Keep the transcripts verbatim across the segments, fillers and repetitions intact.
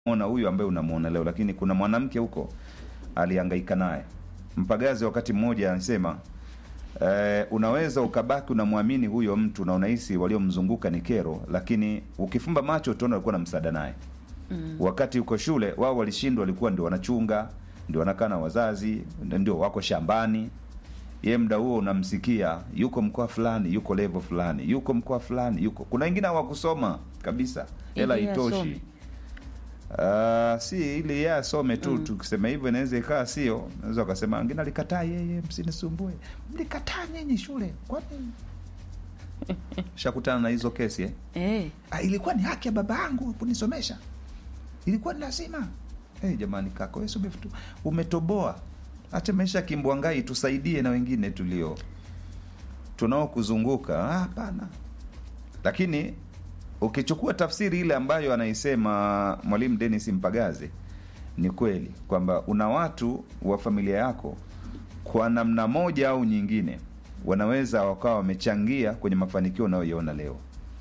ona huyu ambaye unamuona leo, lakini kuna mwanamke huko alihangaika naye. Mpagazi wakati mmoja anasema eh, unaweza ukabaki unamwamini huyo mtu na unahisi waliomzunguka ni kero, lakini ukifumba macho utaona alikuwa na msaada naye. Mm. Wakati uko shule wao walishindwa, walikuwa ndio wanachunga, ndio wanakaa na wazazi, ndio wako shambani. Yeye muda huo unamsikia yuko mkoa fulani, yuko level fulani, yuko mkoa fulani, yuko. Kuna wengine hawakusoma kabisa. Hela itoshi. Uh, si ili yeye asome tu. Mm. Tukisema hivyo inaweza ikaa sio. Unaweza kusema wengine alikataa yeye, msinisumbue. Mlikataa nyinyi shule. Kwa nini? Shakutana na hizo kesi eh? Eh. Ah, ilikuwa ni haki ya baba yangu kunisomesha. Ilikuwa ni lazima. Eh, hey, jamani kaka, wewe umefutu umetoboa. Acha maisha kimbwangai, tusaidie na wengine tulio tunao kuzunguka. Ah, hapana. Lakini ukichukua tafsiri ile ambayo anaisema Mwalimu Dennis Mpagaze, ni kweli kwamba una watu wa familia yako kwa namna moja au nyingine wanaweza wakawa wamechangia kwenye mafanikio unayoiona leo.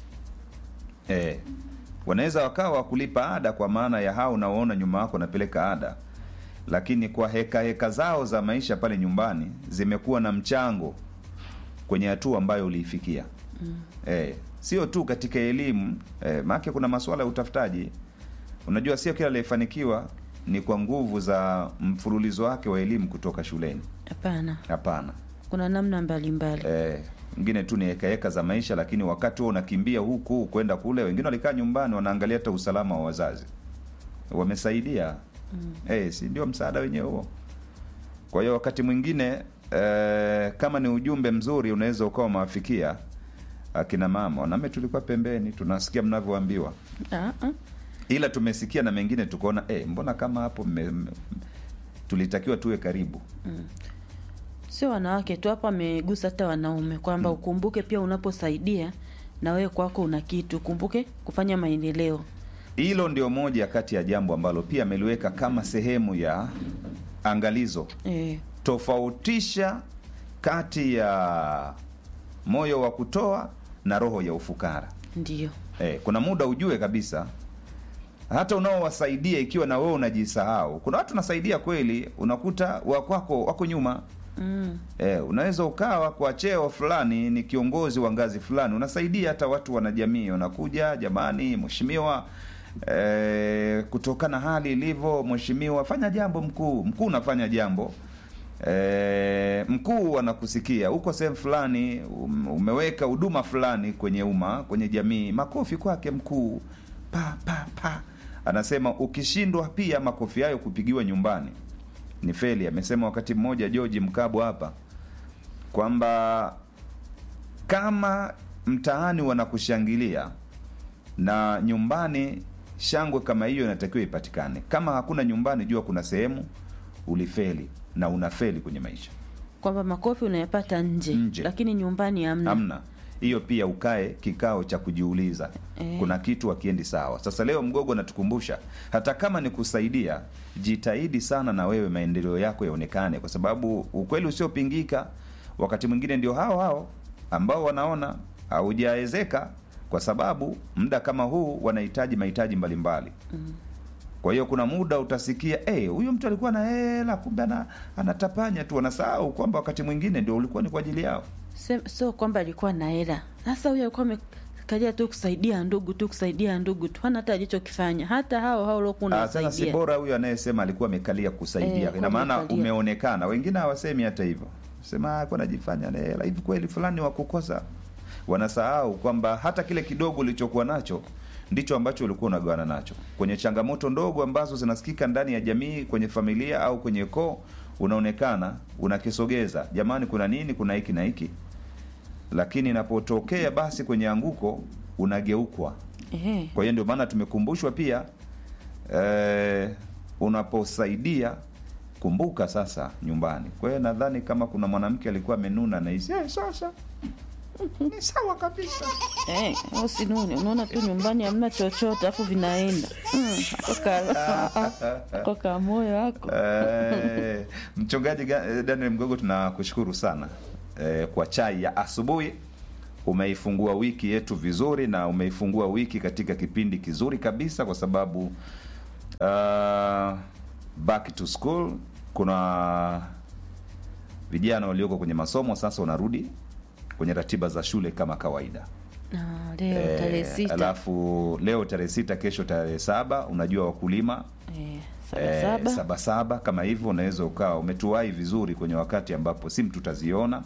Eh, wanaweza wakawa kulipa ada kwa maana ya hao unaoona nyuma yako napeleka ada, lakini kwa heka heka zao za maisha pale nyumbani zimekuwa na mchango kwenye hatua ambayo uliifikia. Mm. Eh, sio tu katika elimu, eh, maana kuna masuala ya utafutaji. Unajua sio kila aliyefanikiwa ni kwa nguvu za mfululizo wake wa elimu kutoka shuleni. Hapana. Hapana. Kuna namna mbalimbali. Eh, wengine tu ni heka heka za maisha, lakini wakati wewe unakimbia huku kwenda kule, wengine walikaa nyumbani wanaangalia hata usalama wa wazazi. Wamesaidia. Mm. Eh, si ndio msaada wenyewe huo. Kwa hiyo wakati mwingine eh, kama ni ujumbe mzuri unaweza ukawa mawafikia akina mama. Wanaume tulikuwa pembeni tunasikia mnavyoambiwa. Ah ah. Ila tumesikia na mengine tukaona eh, mbona kama hapo me, me, tulitakiwa tuwe karibu. Mm. Sio wanawake tu hapa, amegusa hata wanaume kwamba mm. ukumbuke pia unaposaidia na wewe kwako una kitu, ukumbuke kufanya maendeleo. Hilo ndio moja kati ya jambo ambalo pia ameliweka kama sehemu ya angalizo. Eh. Tofautisha kati ya moyo wa kutoa na roho ya ufukara. Ndio. Eh, kuna muda ujue kabisa hata unaowasaidia ikiwa na wewe unajisahau. Kuna watu unasaidia kweli, unakuta wa kwako wako nyuma. Mm. Eh, unaweza ukawa kwa cheo fulani, ni kiongozi wa ngazi fulani, unasaidia hata watu wanajamii, unakuja jamani mheshimiwa, eh, kutokana hali ilivyo mheshimiwa fanya jambo mkuu, mkuu unafanya jambo. E, mkuu anakusikia uko sehemu fulani, umeweka huduma fulani kwenye umma, kwenye jamii, makofi kwake mkuu. Pa pa pa. Anasema ukishindwa pia makofi hayo kupigiwa nyumbani ni feli. Amesema wakati mmoja George Mkabwa hapa kwamba kama mtaani wanakushangilia na nyumbani shangwe kama hiyo inatakiwa ipatikane. Kama hakuna nyumbani, jua kuna sehemu ulifeli na unafeli kwenye maisha. Kwamba makofi unayapata nje, nje, lakini nyumbani hamna. Hamna. Hiyo pia ukae kikao cha kujiuliza. E. Kuna kitu hakiendi sawa. Sasa leo Mgogo natukumbusha hata kama ni kusaidia, jitahidi sana na wewe maendeleo yako yaonekane, kwa sababu ukweli usiopingika wakati mwingine ndio hao hao ambao wanaona haujaezeka, kwa sababu muda kama huu wanahitaji mahitaji mbalimbali. Mm. Kwa hiyo kuna muda utasikia eh, hey, huyu mtu alikuwa na hela kumbe ana anatapanya tu, wanasahau kwamba wakati mwingine ndio ulikuwa ni kwa ajili yao. Sio so, kwamba alikuwa na hela. Sasa huyu alikuwa amekalia tu kusaidia ndugu tu kusaidia ndugu tu. Hana hata alichokifanya. Hata hao hao walikuwa wanasaidia. Sasa si bora huyu anayesema alikuwa amekalia kusaidia. E, ina maana umeonekana. Wengine hawasemi hata hivyo. Sema alikuwa anajifanya na hela. Hivi kweli fulani wa kukosa. Wanasahau kwamba hata kile kidogo ulichokuwa nacho ndicho ambacho ulikuwa unagawana nacho. Kwenye changamoto ndogo ambazo zinasikika ndani ya jamii, kwenye familia au kwenye koo, unaonekana unakisogeza. Jamani kuna nini? Kuna hiki na hiki. Lakini inapotokea basi kwenye anguko unageukwa. Ehe. Kwa hiyo ndio maana tumekumbushwa pia eh, unaposaidia kumbuka sasa nyumbani. Kwa hiyo nadhani kama kuna mwanamke alikuwa amenuna na hizi, eh sasa ni sawa kabisa. Eh, usinune. Unaona tu nyumbani hamna chochote afu vinaenda. Mm, toka toka moyo wako. Eh, Mchungaji Daniel Mgogo tunakushukuru sana eh, kwa chai ya asubuhi. Umeifungua wiki yetu vizuri na umeifungua wiki katika kipindi kizuri kabisa, kwa sababu uh, back to school, kuna vijana walioko kwenye masomo sasa wanarudi kwenye ratiba za shule kama kawaida. Ah, leo tarehe sita. Alafu leo tarehe sita, kesho tarehe saba, unajua wakulima Eh, saba saba. Eh, saba saba kama hivyo, unaweza ukawa umetuwai vizuri kwenye wakati ambapo simu tutaziona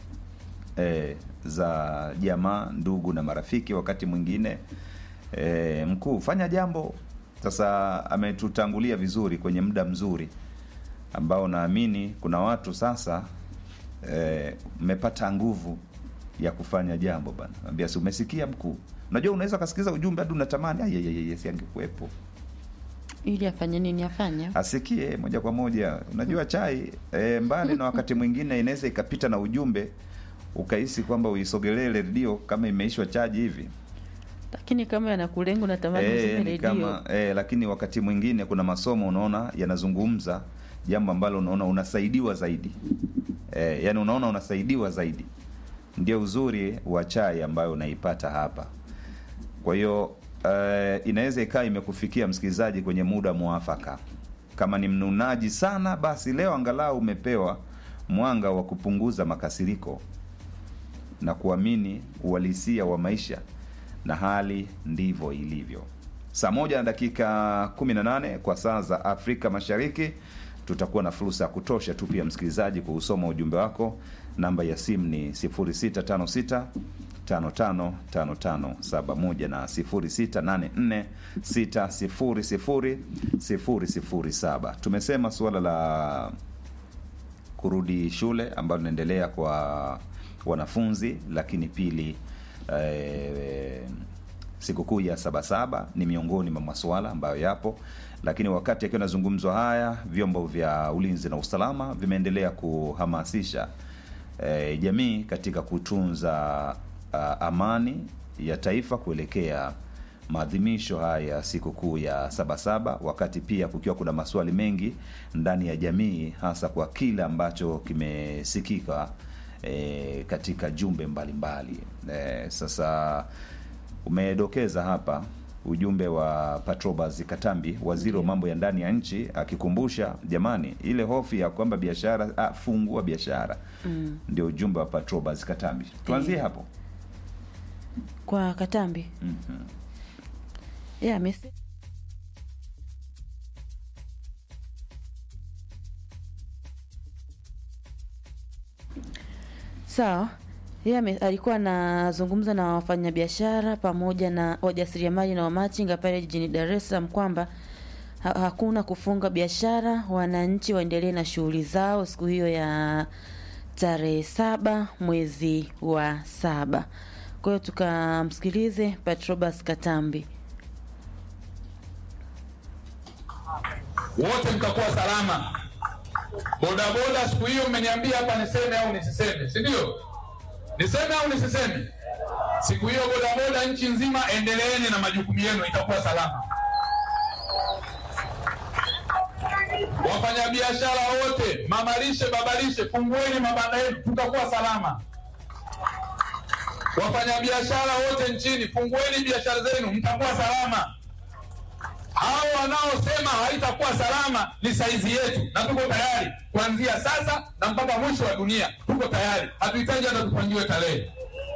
eh, za jamaa, ndugu na marafiki. Wakati mwingine eh, mkuu fanya jambo. Sasa ametutangulia vizuri kwenye muda mzuri ambao naamini kuna watu sasa mmepata eh, nguvu ya kufanya jambo bana. Anambia si umesikia mkuu. Unajua unaweza kusikiliza ujumbe hadi unatamani ayeye yes angekuepo. Ili afanye nini afanye? Asikie moja kwa moja. Unajua chai e, mbali na wakati mwingine inaweza ikapita na ujumbe ukahisi kwamba uisogelee redio kama imeishwa chaji hivi. Lakini kama yanakulenga unatamani e, useme redio. Kama e, lakini wakati mwingine kuna masomo unaona yanazungumza jambo ambalo unaona unasaidiwa zaidi. E, yani unaona unasaidiwa zaidi. Ndio uzuri wa chai ambayo unaipata hapa. Kwa hiyo uh, inaweza ikawa imekufikia msikilizaji kwenye muda muafaka. Kama ni mnunaji sana, basi leo angalau umepewa mwanga wa kupunguza makasiriko na kuamini uhalisia wa maisha, na hali ndivyo ilivyo. Saa moja na dakika kumi na nane kwa saa za Afrika Mashariki, tutakuwa na fursa ya kutosha tu pia msikilizaji kuusoma ujumbe wako. Namba ya simu ni sifuri sita tano sita tano tano tano tano saba moja na sifuri sita nane nne sita sifuri sifuri sifuri sifuri saba. Tumesema suala la kurudi shule ambalo linaendelea kwa wanafunzi, lakini pili eh, sikukuu ya saba saba ni miongoni mwa masuala ambayo yapo. Lakini wakati akiwa nazungumzwa haya, vyombo vya ulinzi na usalama vimeendelea kuhamasisha E, jamii katika kutunza uh, amani ya taifa kuelekea maadhimisho haya ya sikukuu ya saba saba, wakati pia kukiwa kuna maswali mengi ndani ya jamii, hasa kwa kile ambacho kimesikika e, katika jumbe mbalimbali mbali. E, sasa umedokeza hapa ujumbe wa Patrobas Katambi, waziri wa mambo ya ndani ya nchi, akikumbusha jamani ile hofu ya kwamba biashara ah, fungua biashara. Mm. Ndio ujumbe wa Patrobas Katambi. Tuanzie e, hapo kwa Katambi. Mhm. Yeah, mesi sawa. Yeye alikuwa anazungumza na wafanyabiashara pamoja na wajasiriamali na wamachinga pale jijini Dar es Salaam kwamba ha hakuna kufunga biashara, wananchi waendelee na shughuli zao siku hiyo ya tarehe saba mwezi wa saba. Kwa hiyo tukamsikilize Patrobas Katambi. Wote mtakuwa salama. Boda boda siku hiyo mmeniambia hapa niseme au nisiseme, si ndio? Niseme au nisiseme? Siku hiyo boda boda nchi nzima, endeleeni na majukumu yenu, itakuwa salama. Wafanyabiashara wote, mamalishe, babalishe, fungueni mabanda yenu, tutakuwa salama. Wafanyabiashara wote nchini, fungueni biashara zenu, mtakuwa salama. Hao wanaosema haitakuwa salama ni saizi yetu, na tuko tayari kuanzia sasa na mpaka mwisho wa dunia. Tuko tayari, hatuhitaji hata tupangiwe tarehe.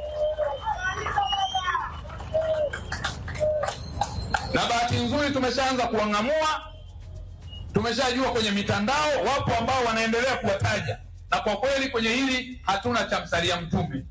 Na bahati nzuri tumeshaanza kuangamua, tumeshajua kwenye mitandao wapo ambao wanaendelea kuwataja, na kwa kweli kwenye hili hatuna cha msalia mtume.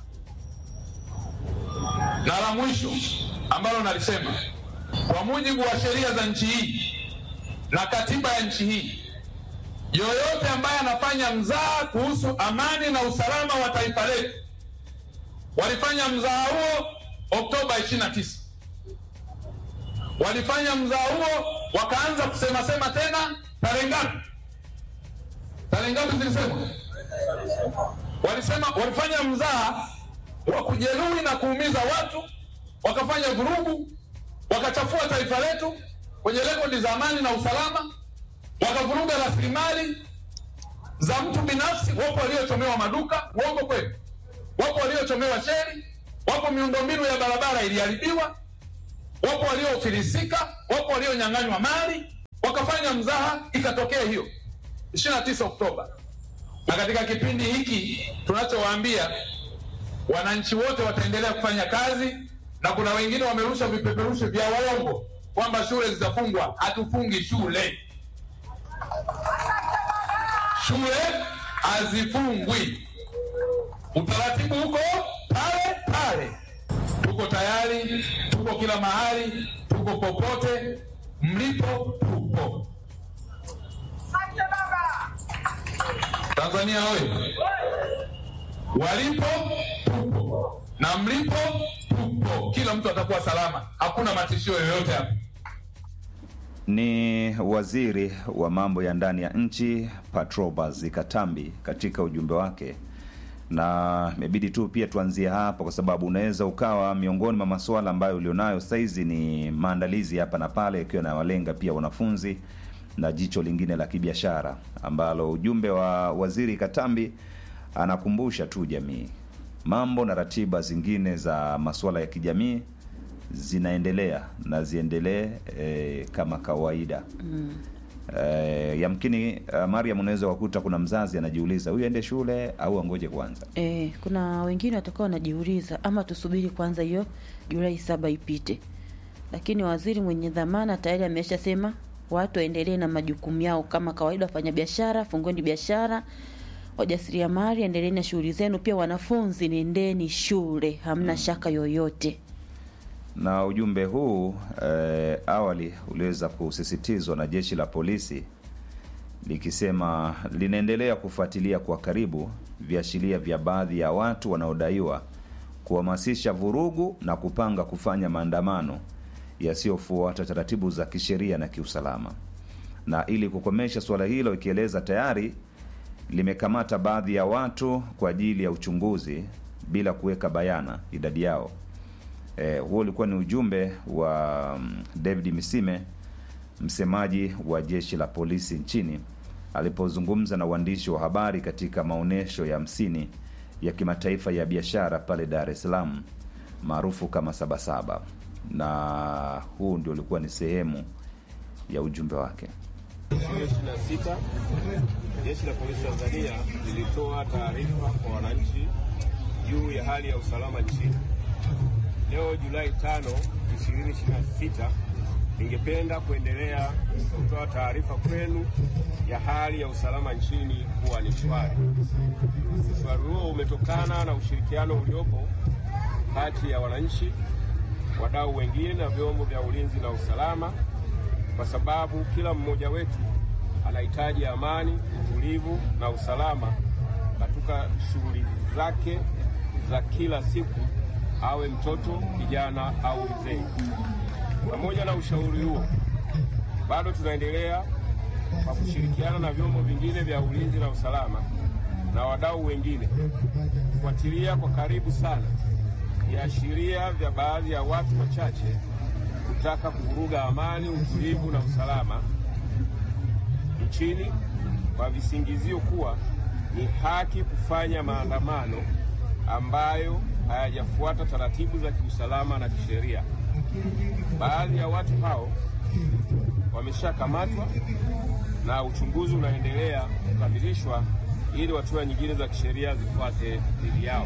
Na la mwisho ambalo nalisema, kwa mujibu wa sheria za nchi hii na katiba ya nchi hii, yoyote ambaye anafanya mzaha kuhusu amani na usalama wa taifa letu, walifanya mzaha huo Oktoba ishirini na tisa. Walifanya mzaha huo wakaanza kusema sema tena tarehe ngapi? Tarehe ngapi zilisema? Walisema walifanya mzaha wa kujeruhi na kuumiza watu, wakafanya vurugu, wakachafua taifa letu kwenye rekodi za amani na usalama, wakavuruga rasilimali za mtu binafsi. Wapo waliochomewa maduka, uongo kweli? Wapo waliochomewa sheri, wapo miundombinu ya barabara iliharibiwa, wapo waliofilisika, wapo walionyang'anywa mali, wakafanya mzaha, ikatokea hiyo ishirini na tisa Oktoba. Na katika kipindi hiki tunachowaambia wananchi wote wataendelea kufanya kazi, na kuna wengine wamerusha vipeperushi vya uongo kwamba shule zitafungwa. Hatufungi shule, shule hazifungwi, utaratibu huko pale pale. Tuko tayari, tuko kila mahali, tuko popote mlipo, tupo. Tanzania oye! Walipo tupo, na mlipo tupo. Kila mtu atakuwa salama, hakuna matishio yoyote hapa. Ni waziri wa mambo ya ndani ya nchi Patrobas Katambi katika ujumbe wake, na imebidi tu pia tuanzie hapa kwa sababu unaweza ukawa miongoni mwa masuala ambayo ulionayo saizi ni maandalizi hapa na pale, ikiwa na walenga pia wanafunzi na jicho lingine la kibiashara, ambalo ujumbe wa waziri Katambi anakumbusha tu jamii mambo na ratiba zingine za masuala ya kijamii zinaendelea na ziendelee e, kama kawaida. Mm. E, yamkini uh, Mariam, unaweza kukuta kuna mzazi anajiuliza huyu aende shule au angoje kwanza. Eh, kuna wengine watakao wanajiuliza ama tusubiri kwanza hiyo Julai saba ipite. Lakini waziri mwenye dhamana tayari ameshasema watu waendelee na majukumu yao kama kawaida, wafanya biashara fungueni biashara, wajasiriamali endeleeni na shughuli zenu, pia wanafunzi nendeni shule, hamna mm. shaka yoyote. Na ujumbe huu e, awali uliweza kusisitizwa na jeshi la polisi likisema linaendelea kufuatilia kwa karibu viashiria vya baadhi ya watu wanaodaiwa kuhamasisha vurugu na kupanga kufanya maandamano yasiyofuata taratibu za kisheria na kiusalama. Na ili kukomesha swala hilo, ikieleza tayari limekamata baadhi ya watu kwa ajili ya uchunguzi bila kuweka bayana idadi yao. Eh, huo ulikuwa ni ujumbe wa um, David Misime, msemaji wa jeshi la polisi nchini, alipozungumza na waandishi wa habari katika maonesho ya hamsini ya kimataifa ya biashara pale Dar es Salaam maarufu kama Sabasaba. Na huu ndio ulikuwa ni sehemu ya ujumbe wake. ishirini na sita Jeshi la Polisi Tanzania lilitoa taarifa kwa wananchi juu ya hali ya usalama nchini. Leo Julai tano, ishirini ishirini na sita, ningependa kuendelea kutoa taarifa kwenu ya hali ya usalama nchini kuwa ni shwari. Shwari huo umetokana na ushirikiano uliopo kati ya wananchi, wadau wengine na vyombo vya ulinzi na usalama, kwa sababu kila mmoja wetu anahitaji amani, utulivu na usalama katika shughuli zake za kila siku, awe mtoto, kijana au mzee. Pamoja na ushauri huo, bado tunaendelea kwa kushirikiana na vyombo vingine vya ulinzi na usalama na wadau wengine kufuatilia kwa karibu sana viashiria vya baadhi ya watu wachache kutaka kuvuruga amani, utulivu na usalama nchini kwa visingizio kuwa ni haki kufanya maandamano ambayo hayajafuata taratibu za kiusalama na kisheria. Baadhi ya watu hao wameshakamatwa na uchunguzi unaendelea kukamilishwa ili hatua nyingine za kisheria zifuate dhidi yao.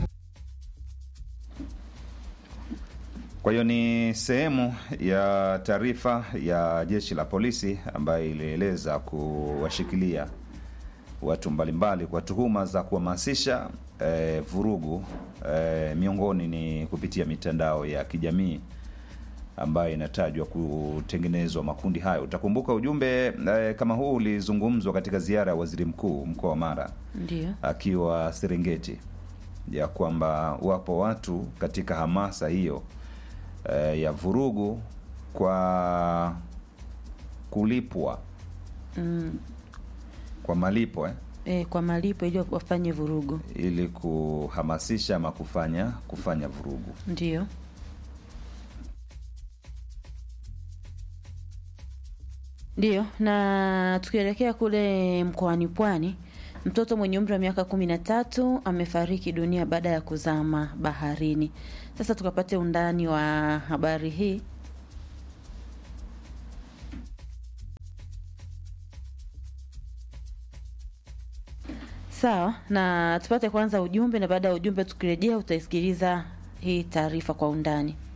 Kwa hiyo ni sehemu ya taarifa ya jeshi la polisi ambayo ilieleza kuwashikilia watu mbalimbali kwa tuhuma za kuhamasisha e, vurugu e, miongoni ni kupitia mitandao ya kijamii ambayo inatajwa kutengenezwa makundi hayo. Utakumbuka ujumbe e, kama huu ulizungumzwa katika ziara ya waziri mkuu mkoa wa Mara. Ndio. Akiwa Serengeti, ya kwamba wapo watu katika hamasa hiyo e, ya vurugu kwa kulipwa mm. kwa malipo eh E, kwa malipo ili wafanye vurugu, ili kuhamasisha ama kufanya kufanya vurugu. Ndio. Ndio, na tukielekea kule mkoani Pwani, mtoto mwenye umri wa miaka kumi na tatu amefariki dunia baada ya kuzama baharini. Sasa tukapate undani wa habari hii. Sawa, na tupate kwanza ujumbe, na baada ya ujumbe tukirejea utaisikiliza hii taarifa kwa undani.